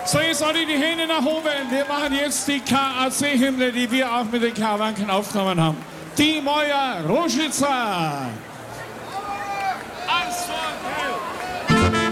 So, jetzt alle die Hände nach oben. Wir machen jetzt die KAC-Hymne, die wir auch mit den Karawanken aufgenommen haben. Die Moja Ružica.